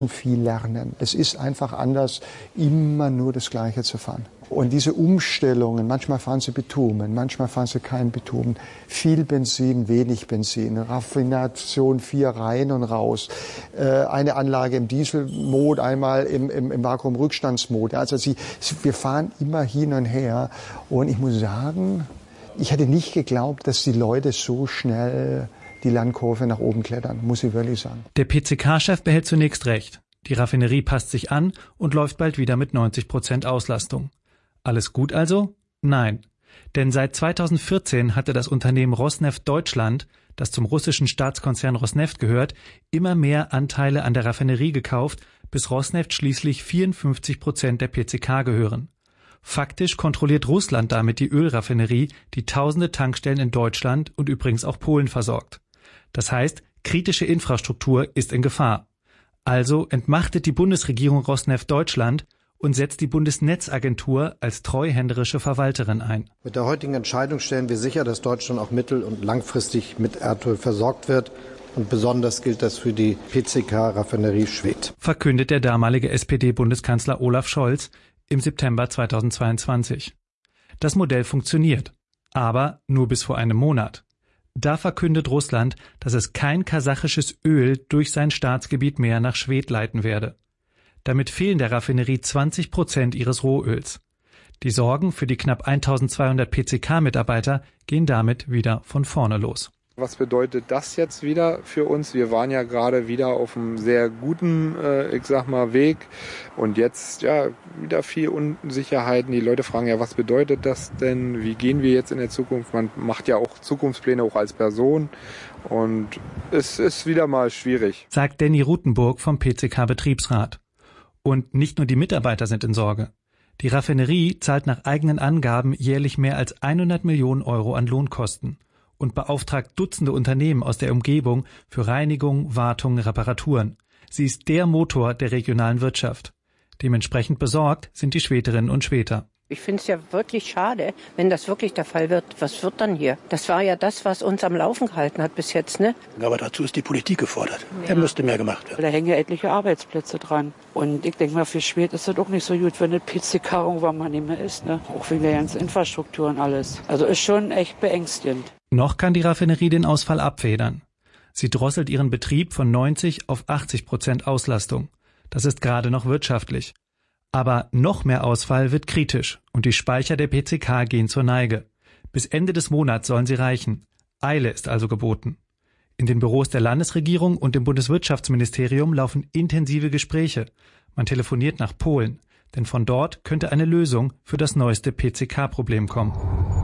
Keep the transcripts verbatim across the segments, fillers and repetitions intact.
viel lernen. Es ist einfach anders, immer nur das Gleiche zu fahren. Und diese Umstellungen, manchmal fahren sie Bitumen, manchmal fahren sie kein Bitumen. Viel Benzin, wenig Benzin, Raffination vier rein und raus. Äh, eine Anlage im Dieselmod, einmal im, im, im Vakuumrückstandsmod. Also sie, wir fahren immer hin und her. Und ich muss sagen, ich hätte nicht geglaubt, dass die Leute so schnell die Lernkurve nach oben klettern, muss ich wirklich sagen. Der P C K-Chef behält zunächst recht. Die Raffinerie passt sich an und läuft bald wieder mit neunzig Prozent Auslastung. Alles gut also? Nein. Denn seit zweitausendvierzehn hatte das Unternehmen Rosneft Deutschland, das zum russischen Staatskonzern Rosneft gehört, immer mehr Anteile an der Raffinerie gekauft, bis Rosneft schließlich vierundfünfzig Prozent der P C K gehören. Faktisch kontrolliert Russland damit die Ölraffinerie, die tausende Tankstellen in Deutschland und übrigens auch Polen versorgt. Das heißt, kritische Infrastruktur ist in Gefahr. Also entmachtet die Bundesregierung Rosneft Deutschland und setzt die Bundesnetzagentur als treuhänderische Verwalterin ein. Mit der heutigen Entscheidung stellen wir sicher, dass Deutschland auch mittel- und langfristig mit Erdöl versorgt wird. Und besonders gilt das für die P C K-Raffinerie Schwedt. Verkündet der damalige S P D-Bundeskanzler Olaf Scholz im September zweitausendzweiundzwanzig. Das Modell funktioniert, aber nur bis vor einem Monat. Da verkündet Russland, dass es kein kasachisches Öl durch sein Staatsgebiet mehr nach Schwedt leiten werde. Damit fehlen der Raffinerie zwanzig Prozent ihres Rohöls. Die Sorgen für die knapp eintausendzweihundert P C K-Mitarbeiter gehen damit wieder von vorne los. Was bedeutet das jetzt wieder für uns? Wir waren ja gerade wieder auf einem sehr guten, äh, ich sag mal, Weg und jetzt ja wieder viel Unsicherheiten. Die Leute fragen ja, was bedeutet das denn? Wie gehen wir jetzt in der Zukunft? Man macht ja auch Zukunftspläne auch als Person und es ist wieder mal schwierig. Sagt Danny Rutenburg vom P C K-Betriebsrat. Und nicht nur die Mitarbeiter sind in Sorge. Die Raffinerie zahlt nach eigenen Angaben jährlich mehr als hundert Millionen Euro an Lohnkosten und beauftragt Dutzende Unternehmen aus der Umgebung für Reinigung, Wartung, Reparaturen. Sie ist der Motor der regionalen Wirtschaft. Dementsprechend besorgt sind die Schwederinnen und Schweder. Ich finde es ja wirklich schade, wenn das wirklich der Fall wird. Was wird dann hier? Das war ja das, was uns am Laufen gehalten hat bis jetzt, ne? Aber dazu ist die Politik gefordert. Ja. Da müsste mehr gemacht werden. Da hängen ja etliche Arbeitsplätze dran. Und ich denke mal, für Schwedt ist das auch nicht so gut, wenn das P C K irgendwann mal nicht mehr ist, ne? Auch wegen der ganzen Infrastruktur und alles. Also ist schon echt beängstigend. Noch kann die Raffinerie den Ausfall abfedern. Sie drosselt ihren Betrieb von neunzig auf achtzig Prozent Auslastung. Das ist gerade noch wirtschaftlich. Aber noch mehr Ausfall wird kritisch und die Speicher der P C K gehen zur Neige. Bis Ende des Monats sollen sie reichen. Eile ist also geboten. In den Büros der Landesregierung und dem Bundeswirtschaftsministerium laufen intensive Gespräche. Man telefoniert nach Polen, denn von dort könnte eine Lösung für das neueste P C K-Problem kommen.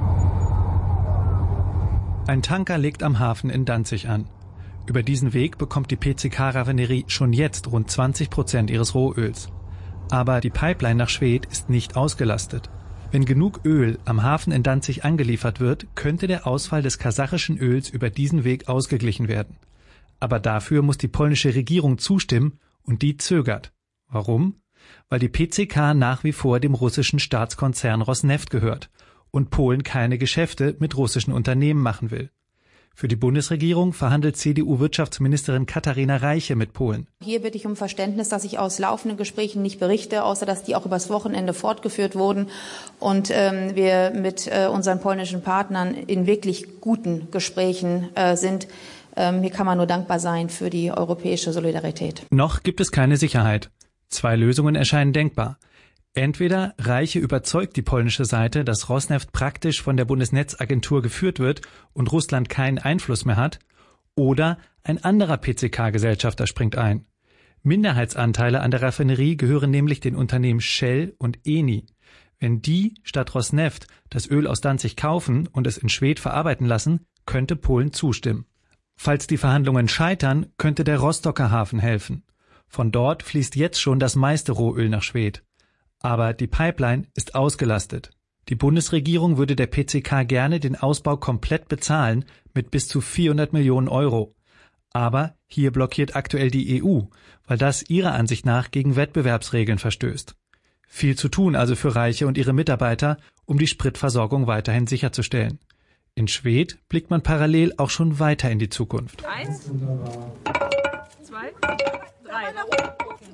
Ein Tanker legt am Hafen in Danzig an. Über diesen Weg bekommt die P C K-Raffinerie schon jetzt rund zwanzig Prozent ihres Rohöls. Aber die Pipeline nach Schwedt ist nicht ausgelastet. Wenn genug Öl am Hafen in Danzig angeliefert wird, könnte der Ausfall des kasachischen Öls über diesen Weg ausgeglichen werden. Aber dafür muss die polnische Regierung zustimmen und die zögert. Warum? Weil die P C K nach wie vor dem russischen Staatskonzern Rosneft gehört und Polen keine Geschäfte mit russischen Unternehmen machen will. Für die Bundesregierung verhandelt C D U-Wirtschaftsministerin Katharina Reiche mit Polen. Hier bitte ich um Verständnis, dass ich aus laufenden Gesprächen nicht berichte, außer dass die auch übers Wochenende fortgeführt wurden und ähm, wir mit äh, unseren polnischen Partnern in wirklich guten Gesprächen äh, sind. Ähm, hier kann man nur dankbar sein für die europäische Solidarität. Noch gibt es keine Sicherheit. Zwei Lösungen erscheinen denkbar. Entweder Reiche überzeugt die polnische Seite, dass Rosneft praktisch von der Bundesnetzagentur geführt wird und Russland keinen Einfluss mehr hat, oder ein anderer P C K-Gesellschafter springt ein. Minderheitsanteile an der Raffinerie gehören nämlich den Unternehmen Shell und Eni. Wenn die statt Rosneft das Öl aus Danzig kaufen und es in Schwedt verarbeiten lassen, könnte Polen zustimmen. Falls die Verhandlungen scheitern, könnte der Rostocker Hafen helfen. Von dort fließt jetzt schon das meiste Rohöl nach Schwedt. Aber die Pipeline ist ausgelastet. Die Bundesregierung würde der P C K gerne den Ausbau komplett bezahlen mit bis zu vierhundert Millionen Euro. Aber hier blockiert aktuell die E U, weil das ihrer Ansicht nach gegen Wettbewerbsregeln verstößt. Viel zu tun also für Reiche und ihre Mitarbeiter, um die Spritversorgung weiterhin sicherzustellen. In Schwedt blickt man parallel auch schon weiter in die Zukunft. Eins, zwei, drei.